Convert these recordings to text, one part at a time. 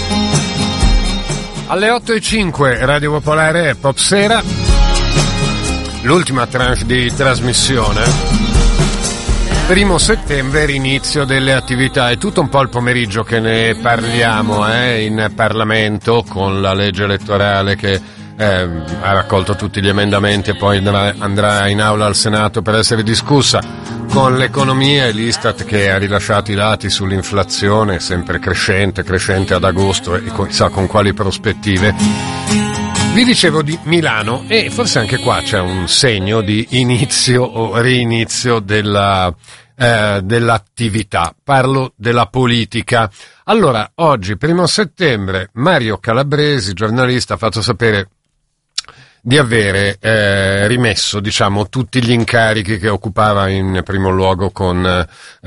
Alle 8:05 Radio Popolare Pop Sera, l'ultima tranche di trasmissione. 1° settembre, inizio delle attività, è tutto un po' il pomeriggio che ne parliamo in Parlamento, con la legge elettorale che ha raccolto tutti gli emendamenti e poi andrà in aula al Senato per essere discussa, con l'economia e l'Istat che ha rilasciato i dati sull'inflazione sempre crescente ad agosto, e chissà con quali prospettive. Vi dicevo di Milano, e forse anche qua c'è un segno di inizio o rinizio dell'attività. Parlo della politica. Allora, oggi, 1° settembre, Mario Calabresi, giornalista, ha fatto sapere di avere rimesso, diciamo, tutti gli incarichi che occupava in primo luogo come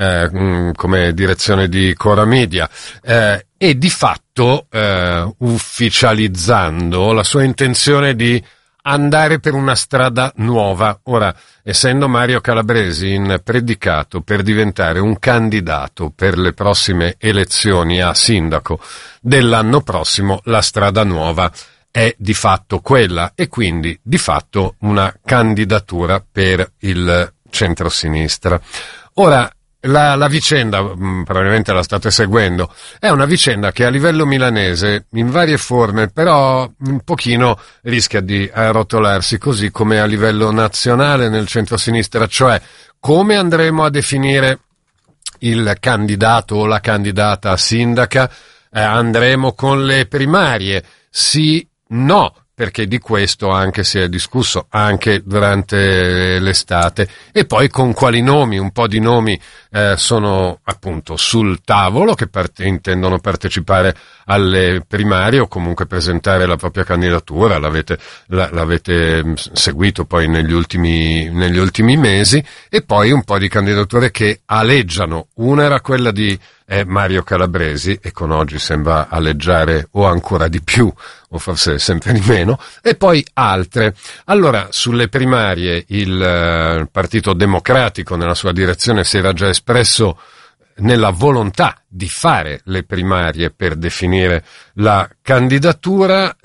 direzione di Cora Media, e di fatto ufficializzando la sua intenzione di andare per una strada nuova. Ora, essendo Mario Calabresi in predicato per diventare un candidato per le prossime elezioni a sindaco dell'anno prossimo, la strada nuova è di fatto quella, e quindi di fatto una candidatura per il centrosinistra. Ora, la vicenda, probabilmente la state seguendo, è una vicenda che a livello milanese, in varie forme, però un pochino rischia di arrotolarsi, così come a livello nazionale nel centrosinistra, cioè come andremo a definire il candidato o la candidata a sindaca. Andremo con le primarie? Sì, no, perché di questo anche si è discusso anche durante l'estate. E poi con quali nomi? Un po' di nomi sono appunto sul tavolo, che intendono partecipare alle primarie o comunque presentare la propria candidatura. L'avete seguito poi negli ultimi mesi, e poi un po' di candidature che aleggiano. Una era quella di Mario Calabresi, e con oggi sembra aleggiare o ancora di più o forse sempre di meno, e poi altre. Allora, sulle primarie il Partito Democratico nella sua direzione si era già espresso nella volontà di fare le primarie per definire la candidatura,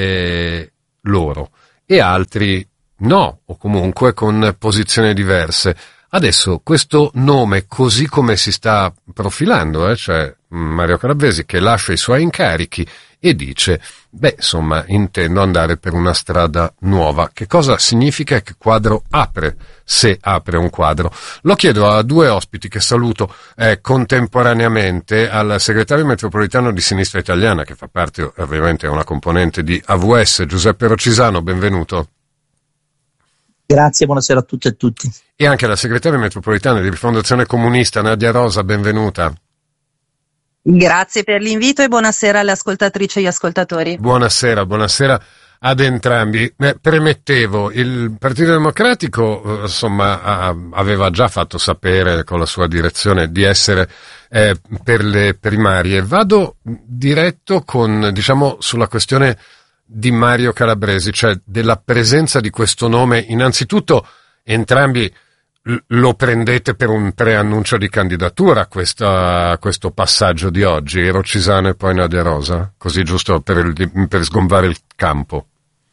loro, e altri no, o comunque con posizioni diverse. Adesso questo nome, così come si sta profilando, cioè Mario Calabresi, che lascia i suoi incarichi e dice, insomma, intendo andare per una strada nuova. Che cosa significa e che quadro apre, se apre un quadro? Lo chiedo a due ospiti che saluto contemporaneamente: al segretario metropolitano di Sinistra Italiana, che fa parte ovviamente, è una componente di AVS, Giuseppe Rocisano, benvenuto. Grazie, buonasera a tutte e tutti. E anche la segretaria metropolitana di Rifondazione Comunista, Nadia Rosa, benvenuta. Grazie per l'invito e buonasera alle ascoltatrici e agli ascoltatori. Buonasera ad entrambi. Premettevo, il Partito Democratico aveva già fatto sapere con la sua direzione di essere per le primarie. Vado diretto sulla questione di Mario Calabresi, cioè della presenza di questo nome. Innanzitutto, entrambi lo prendete per un preannuncio di candidatura, questo passaggio di oggi, Rocisano e poi Nadia Rosa, così giusto per sgombrare il campo?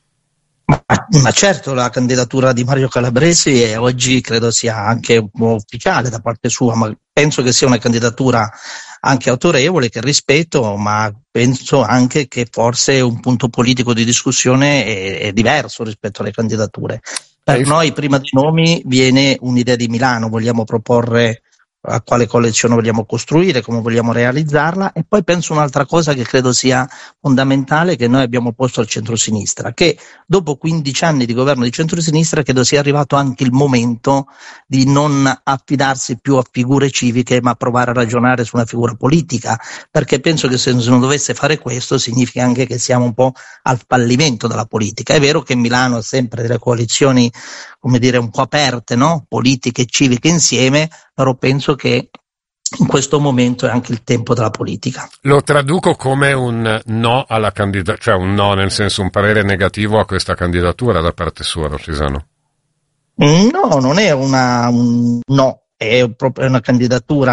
Ma certo, la candidatura di Mario Calabresi oggi credo sia anche un po' ufficiale da parte sua, ma penso che sia una candidatura anche autorevole, che rispetto, ma penso anche che forse un punto politico di discussione è diverso rispetto alle candidature. Per noi, prima dei nomi, viene un'idea di Milano, vogliamo proporre a quale collezione vogliamo costruire, come vogliamo realizzarla, e poi penso un'altra cosa che credo sia fondamentale, che noi abbiamo posto al centrosinistra, che dopo 15 anni di governo di centrosinistra credo sia arrivato anche il momento di non affidarsi più a figure civiche, ma provare a ragionare su una figura politica, perché penso che se non dovesse fare questo significa anche che siamo un po' al fallimento della politica. È vero che Milano ha sempre delle coalizioni, come dire, un po' aperte, no? Politiche e civiche insieme, però penso che in questo momento è anche il tempo della politica. Lo traduco come un no alla candidatura, cioè un no nel senso un parere negativo a questa candidatura da parte sua, Rocisano? No, non è un no, è proprio una candidatura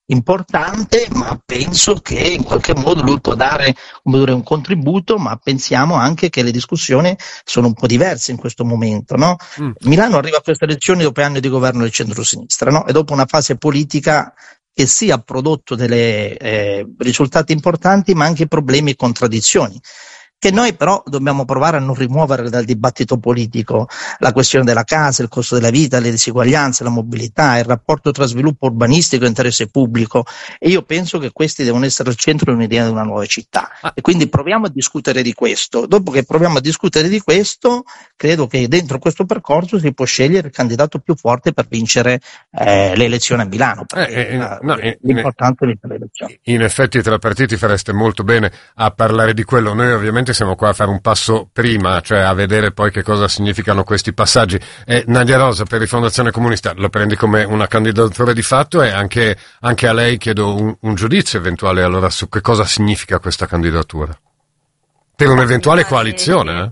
importante, ma penso che in qualche modo lui può dare, come dire, un contributo, ma pensiamo anche che le discussioni sono un po' diverse in questo momento, no? Milano arriva a queste elezioni dopo anni di governo del centro-sinistra, no? E dopo una fase politica che sì ha prodotto dei risultati importanti, ma anche problemi e contraddizioni, che noi però dobbiamo provare a non rimuovere dal dibattito politico: la questione della casa, il costo della vita, le disuguaglianze, la mobilità, il rapporto tra sviluppo urbanistico e interesse pubblico, e io penso che questi devono essere al centro di un'idea di una nuova città, e quindi proviamo a discutere di questo. Dopo che proviamo a discutere di questo, credo che dentro questo percorso si può scegliere il candidato più forte per vincere le elezioni a Milano, l'importante è le elezioni. In effetti tra partiti fareste molto bene a parlare di quello. Noi ovviamente siamo qua a fare un passo prima, cioè a vedere poi che cosa significano questi passaggi. Nadia Rosa, per Rifondazione Comunista, lo prendi come una candidatura di fatto, e anche a lei chiedo un giudizio eventuale allora su che cosa significa questa candidatura per un'eventuale coalizione.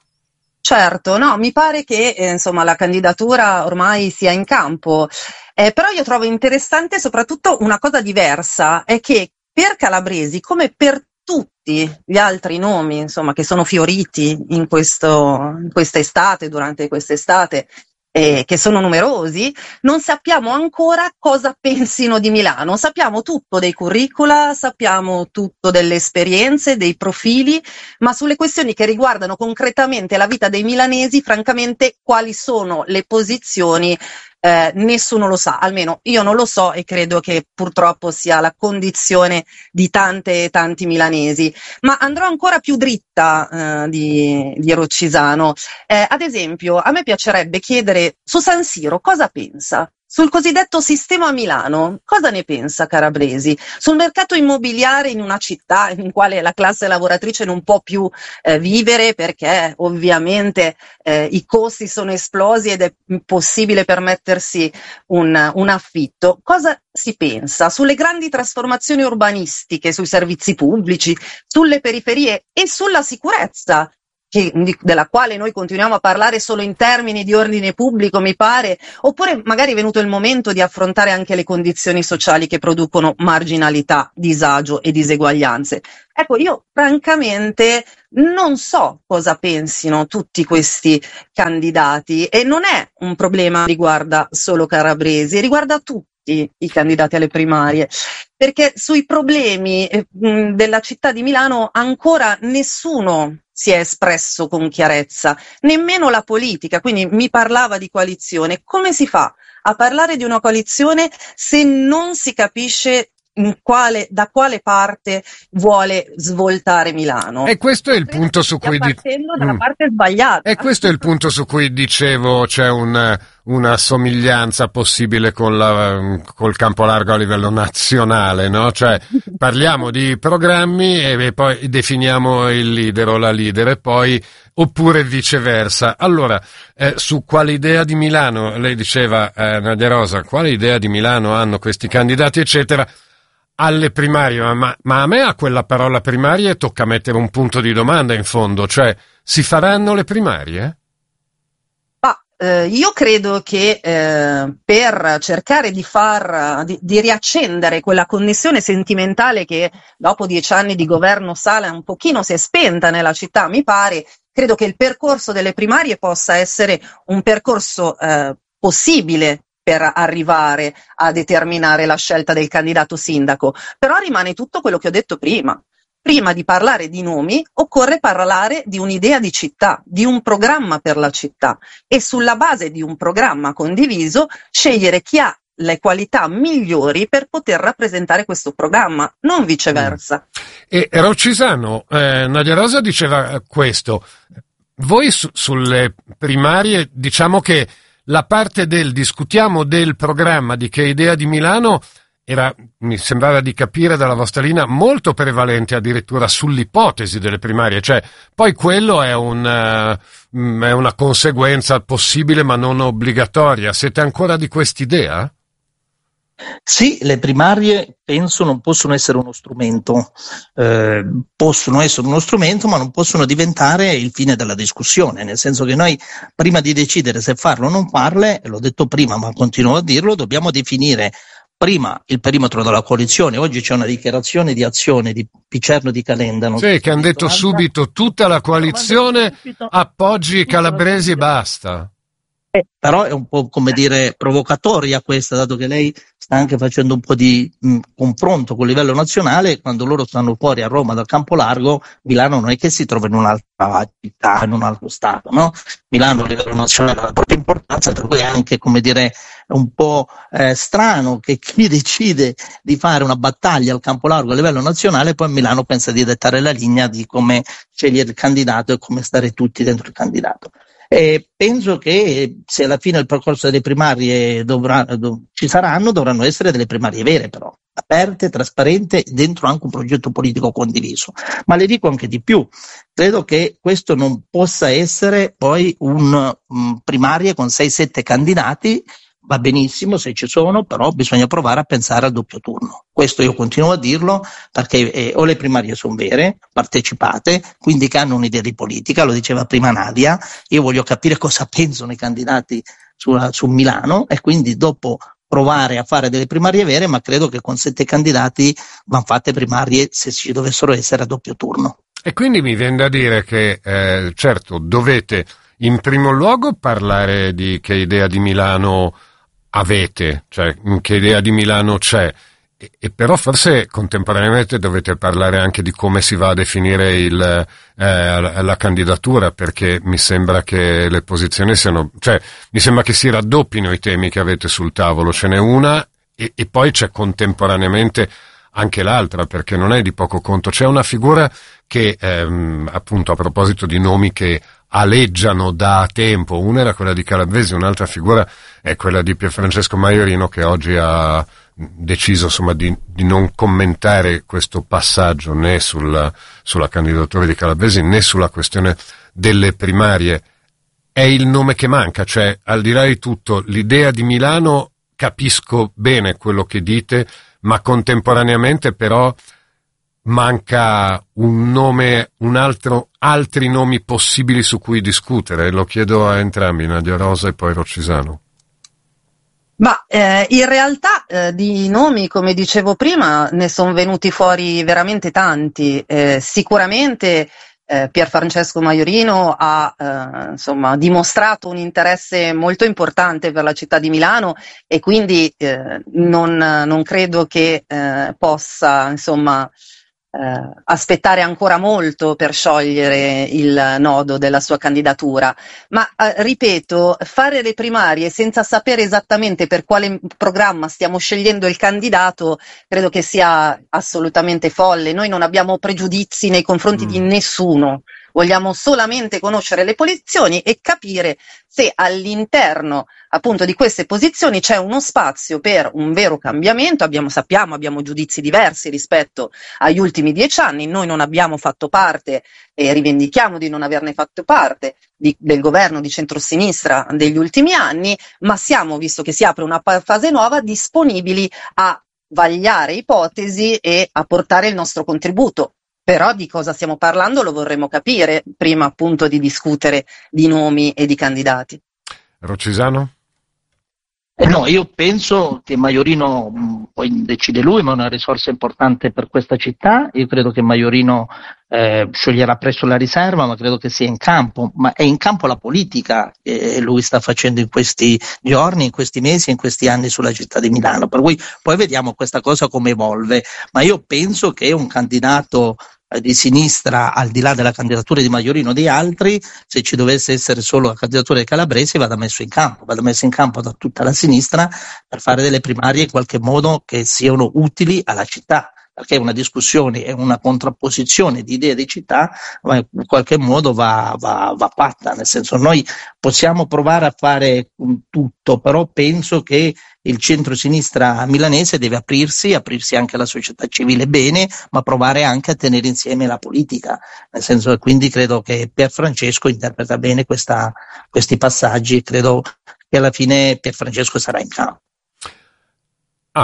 Certo, no, mi pare che insomma la candidatura ormai sia in campo, però io trovo interessante soprattutto una cosa diversa, è che per Calabresi, come per tutti gli altri nomi, insomma, che sono fioriti in quest'estate, durante quest'estate, che sono numerosi, non sappiamo ancora cosa pensino di Milano. Sappiamo tutto dei curricula, sappiamo tutto delle esperienze, dei profili, ma sulle questioni che riguardano concretamente la vita dei milanesi, francamente, quali sono le posizioni, nessuno lo sa, almeno io non lo so, e credo che purtroppo sia la condizione di tante e tanti milanesi. Ma andrò ancora più dritta di Roccisano. Ad esempio, a me piacerebbe chiedere su San Siro cosa pensa. Sul cosiddetto sistema Milano, cosa ne pensa Calabresi? Sul mercato immobiliare in una città in quale la classe lavoratrice non può più vivere, perché ovviamente i costi sono esplosi ed è impossibile permettersi un affitto. Cosa si pensa? Sulle grandi trasformazioni urbanistiche, sui servizi pubblici, sulle periferie e sulla sicurezza, della quale noi continuiamo a parlare solo in termini di ordine pubblico, mi pare, oppure magari è venuto il momento di affrontare anche le condizioni sociali che producono marginalità, disagio e diseguaglianze. Ecco, io francamente non so cosa pensino tutti questi candidati, e non è un problema che riguarda solo Calabresi, riguarda tutti i candidati alle primarie, perché sui problemi della città di Milano ancora nessuno si è espresso con chiarezza, nemmeno la politica. Quindi mi parlava di coalizione. Come si fa a parlare di una coalizione se non si capisce da quale parte vuole svoltare Milano? E questo è il punto su cui partendo dalla parte sbagliata. E questo è il punto su cui dicevo c'è una somiglianza possibile col campo largo a livello nazionale, no? Cioè parliamo di programmi e poi definiamo il leader o la leader, e poi oppure viceversa. Allora, su quale idea di Milano, lei diceva, Nadia Rosa, quale idea di Milano hanno questi candidati, eccetera, alle primarie, ma a me a quella parola primarie tocca mettere un punto di domanda in fondo, cioè si faranno le primarie? Io credo che per cercare di riaccendere quella connessione sentimentale che dopo 10 anni di governo Sala un pochino si è spenta nella città, mi pare, credo che il percorso delle primarie possa essere un percorso possibile per arrivare a determinare la scelta del candidato sindaco, però rimane tutto quello che ho detto prima. Prima di parlare di nomi occorre parlare di un'idea di città, di un programma per la città, e sulla base di un programma condiviso scegliere chi ha le qualità migliori per poter rappresentare questo programma, non viceversa. E Roccisano, Nadia Rosa diceva questo. Voi sulle primarie, diciamo che la parte del discutiamo del programma, di che idea di Milano, mi sembrava di capire dalla vostra linea, molto prevalente addirittura sull'ipotesi delle primarie, cioè poi quello è una conseguenza possibile ma non obbligatoria. Siete ancora di quest'idea? Sì, le primarie penso non possono essere uno strumento, possono essere uno strumento ma non possono diventare il fine della discussione, nel senso che noi prima di decidere se farlo o non farle, l'ho detto prima ma continuo a dirlo, dobbiamo definire prima il perimetro della coalizione, oggi c'è una dichiarazione di azione di Picerno di Calenda. Sì, che hanno detto subito tutta la coalizione appoggi calabresi e basta. Però è un po', come dire, provocatoria questa, dato che lei sta anche facendo un po' di confronto con il livello nazionale. Quando loro stanno fuori a Roma dal Campo Largo, Milano non è che si trova in un'altra città, in un altro stato, no? Milano a livello nazionale ha la propria importanza, per cui è anche, come dire, un po' strano che chi decide di fare una battaglia al Campo Largo a livello nazionale poi a Milano pensa di dettare la linea di come scegliere il candidato e come stare tutti dentro il candidato. Penso che se alla fine il percorso delle primarie ci saranno, dovranno essere delle primarie vere, però aperte, trasparenti, dentro anche un progetto politico condiviso. Ma le dico anche di più, credo che questo non possa essere poi un primarie con 6-7 candidati. Va benissimo se ci sono, però bisogna provare a pensare al doppio turno. Questo io continuo a dirlo, perché o le primarie sono vere, partecipate, quindi che hanno un'idea di politica, lo diceva prima Nadia, io voglio capire cosa pensano i candidati su Milano e quindi dopo provare a fare delle primarie vere, ma credo che con 7 candidati vanno fatte primarie se ci dovessero essere a doppio turno. E quindi mi viene da dire che certo dovete in primo luogo parlare di che idea di Milano avete, cioè che idea di Milano c'è, e però forse contemporaneamente dovete parlare anche di come si va a definire la candidatura, perché mi sembra che le posizioni siano, cioè mi sembra che si raddoppino i temi che avete sul tavolo, ce n'è una e poi c'è contemporaneamente anche l'altra, perché non è di poco conto. C'è una figura che appunto a proposito di nomi che aleggiano da tempo, una era quella di Calabresi, un'altra figura è quella di Pierfrancesco Maiorino, che oggi ha deciso insomma di non commentare questo passaggio né sulla candidatura di Calabresi né sulla questione delle primarie. È il nome che manca, cioè al di là di tutto l'idea di Milano, capisco bene quello che dite, ma contemporaneamente però manca un nome, altri nomi possibili su cui discutere. Lo chiedo a entrambi, Nadia Rosa e poi Rocisano. Ma in realtà di nomi, come dicevo prima, ne sono venuti fuori veramente tanti. Sicuramente Pierfrancesco Maiorino ha insomma dimostrato un interesse molto importante per la città di Milano e quindi non credo che possa insomma aspettare ancora molto per sciogliere il nodo della sua candidatura, ma ripeto, fare le primarie senza sapere esattamente per quale programma stiamo scegliendo il candidato credo che sia assolutamente folle. Noi non abbiamo pregiudizi nei confronti di nessuno, vogliamo solamente conoscere le posizioni e capire se all'interno appunto di queste posizioni c'è uno spazio per un vero cambiamento. Abbiamo giudizi diversi rispetto agli ultimi 10 anni, noi non abbiamo fatto parte e rivendichiamo di non averne fatto parte del governo di centrosinistra degli ultimi anni, ma siamo, visto che si apre una fase nuova, disponibili a vagliare ipotesi e a portare il nostro contributo. Però di cosa stiamo parlando lo vorremmo capire prima appunto di discutere di nomi e di candidati. Rocisano? No, io penso che Maiorino, poi decide lui, ma è una risorsa importante per questa città. Io credo che Maiorino scioglierà presto la riserva, ma credo che sia in campo, ma è in campo la politica che lui sta facendo in questi giorni, in questi mesi, in questi anni sulla città di Milano. Per cui poi vediamo questa cosa come evolve, ma io penso che un candidato di sinistra, al di là della candidatura di Maiorino o di altri, se ci dovesse essere solo la candidatura dei calabresi, vada messo in campo da tutta la sinistra per fare delle primarie in qualche modo che siano utili alla città, perché una discussione e una contrapposizione di idee di città in qualche modo va fatta, nel senso noi possiamo provare a fare tutto, però penso che il centro-sinistra milanese deve aprirsi anche alla società civile bene, ma provare anche a tenere insieme la politica, nel senso che quindi credo che Pierfrancesco interpreta bene questi passaggi e credo che alla fine Pierfrancesco sarà in campo.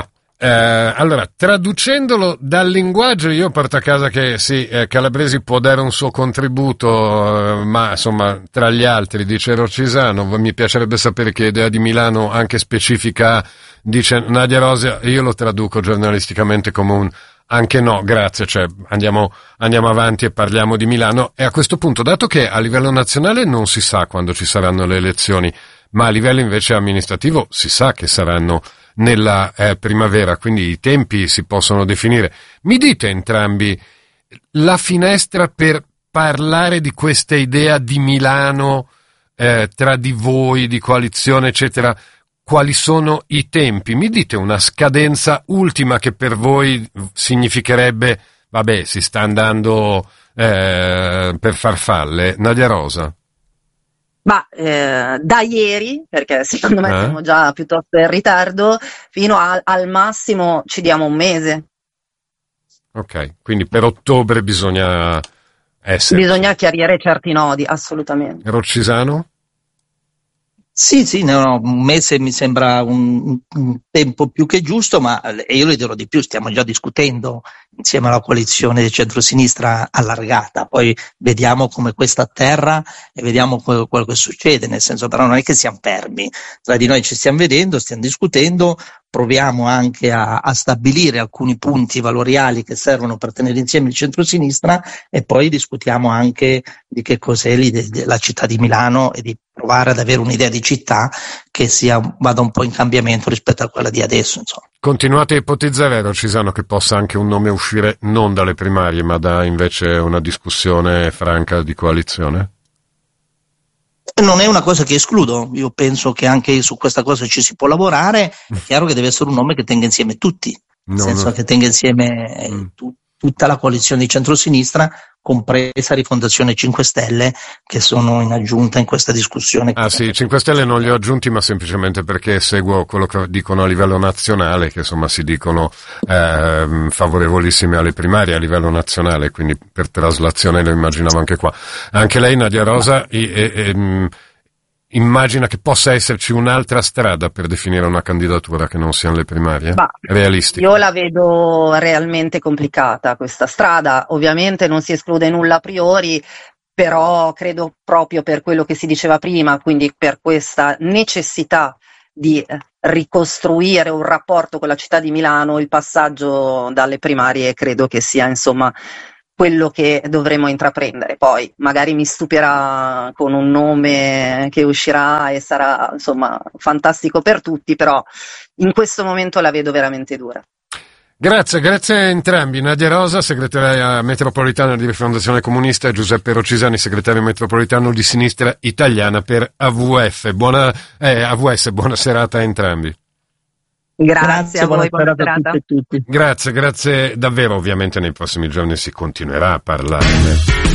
Allora, traducendolo dal linguaggio, io porto a casa che sì, Calabresi può dare un suo contributo, ma insomma, tra gli altri, dice Rocisano, mi piacerebbe sapere che idea di Milano anche specifica, dice Nadia Rosa, io lo traduco giornalisticamente come un anche no, grazie, cioè andiamo avanti e parliamo di Milano. E a questo punto, dato che a livello nazionale non si sa quando ci saranno le elezioni, ma a livello invece amministrativo si sa che saranno nella primavera, quindi i tempi si possono definire. Mi dite entrambi la finestra per parlare di questa idea di Milano tra di voi, di coalizione, eccetera, quali sono i tempi? Mi dite una scadenza ultima che per voi significherebbe, vabbè, si sta andando per farfalle. Nadia Rosa? Ma da ieri, perché secondo me siamo già piuttosto in ritardo, fino al massimo ci diamo un mese. Ok, quindi per ottobre bisogna Bisogna chiarire certi nodi, assolutamente. Rocisano? Sì, no, un mese mi sembra un tempo più che giusto, ma io le dirò di più, stiamo già discutendo insieme alla coalizione di centrosinistra allargata, poi vediamo come questa atterra e vediamo quello che succede, nel senso, però non è che siamo fermi, tra di noi ci stiamo vedendo, stiamo discutendo, proviamo anche a stabilire alcuni punti valoriali che servono per tenere insieme il centrosinistra e poi discutiamo anche di che cos'è la città di Milano e di provare ad avere un'idea di città che vada un po' in cambiamento rispetto a quella di adesso, insomma. Continuate a ipotizzare, Rocisano, che possa anche un nome uscire non dalle primarie, ma da invece una discussione franca di coalizione? Non è una cosa che escludo, io penso che anche su questa cosa ci si può lavorare, è chiaro che deve essere un nome che tenga insieme tutti, nel senso che tenga insieme tutta la coalizione di centrosinistra, compresa Rifondazione 5 Stelle, che sono in aggiunta in questa discussione. Ah sì, 5 Stelle non li ho aggiunti, ma semplicemente perché seguo quello che dicono a livello nazionale, che insomma si dicono favorevolissimi alle primarie a livello nazionale, quindi per traslazione lo immaginavo anche qua. Anche lei, Nadia Rosa, immagina che possa esserci un'altra strada per definire una candidatura che non siano le primarie? Realistica. Io la vedo realmente complicata questa strada, ovviamente non si esclude nulla a priori, però credo proprio per quello che si diceva prima, quindi per questa necessità di ricostruire un rapporto con la città di Milano, il passaggio dalle primarie credo che sia insomma quello che dovremo intraprendere. Poi magari mi stupirà con un nome che uscirà e sarà insomma fantastico per tutti, però in questo momento la vedo veramente dura. Grazie a entrambi. Nadia Rosa, segretaria metropolitana di Rifondazione Comunista, e Giuseppe Rocisani, segretario metropolitano di Sinistra Italiana per AVS. Buona serata a entrambi. Grazie a voi, buona serata a tutti. Grazie davvero. Ovviamente nei prossimi giorni si continuerà a parlare.